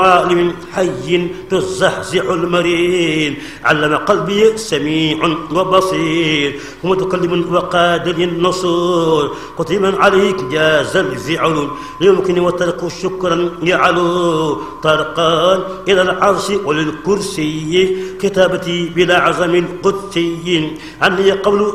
عالم حي تزحزح المرين علم قلبي سميع وبصير ومتكلم وقادر النصور قتيما عليك جاز الفعل يمكن وترك شكرا يعلو طرقان إلى العرش وللكرسي كتابتي بلا عزم قدسي عني قول